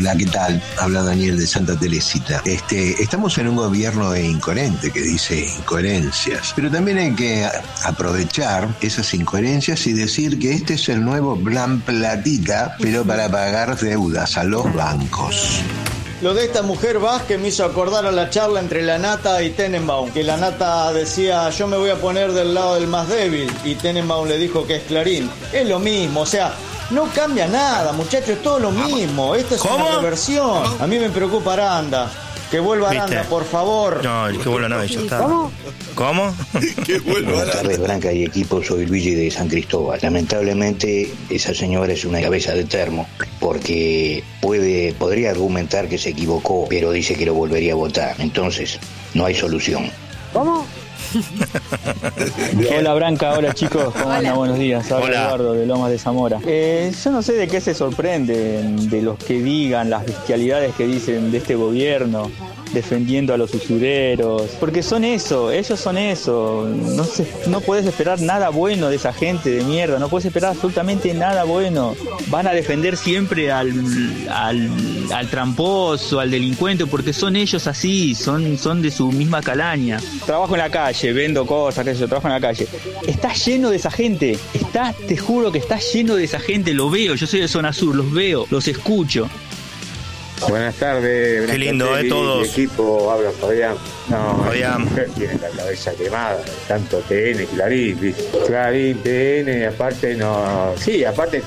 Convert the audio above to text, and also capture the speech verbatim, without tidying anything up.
Hola, ¿qué tal? Habla Daniel de Santa Teresita. Este, estamos en un gobierno incoherente que dice incoherencias, pero también hay que aprovechar esas incoherencias y decir que este es el nuevo plan platita, pero para pagar deudas a los bancos. Lo de esta mujer Vázquez me hizo acordar a la charla entre la Nata y Tenenbaum, que la Nata decía, yo me voy a poner del lado del más débil, y Tenenbaum le dijo que es Clarín. Es lo mismo, o sea, no cambia nada, muchachos, es todo lo mismo. Esto es ¿Cómo? Una reversión. A mí me preocupa Aranda. Que vuelva Aranda, ¿viste? Por favor. No, que vuelva no, ya está. ¿Cómo? ¿Cómo? Que vuelva Aranda. Buenas tardes, Branca y equipo, soy Luigi de San Cristóbal. Lamentablemente, esa señora es una cabeza de termo, porque puede, podría argumentar que se equivocó, pero dice que lo volvería a votar. Entonces, no hay solución. ¿Cómo? Hola Branca, hola chicos, ¿cómo andan? Buenos días, habla Eduardo de Lomas de Zamora. Eh, yo no sé de qué se sorprenden, de los que digan las bestialidades que dicen de este gobierno, defendiendo a los usureros, porque son eso, ellos son eso, no, se, no puedes esperar nada bueno de esa gente de mierda, no puedes esperar absolutamente nada bueno, van a defender siempre al, al, al tramposo, al delincuente, porque son ellos así, son, son de su misma calaña. Trabajo en la calle, vendo cosas, qué sé yo, trabajo en la calle, está lleno de esa gente, está, te juro que está lleno de esa gente, lo veo, yo soy de Zona Sur, los veo, los escucho. Buenas tardes. Qué lindo, ¿eh? Todos. Equipo, habla Fabián. No, Fabián. La mujer tiene la cabeza quemada, tanto T N, Clarín, Clarín, T N, aparte no. Sí, aparte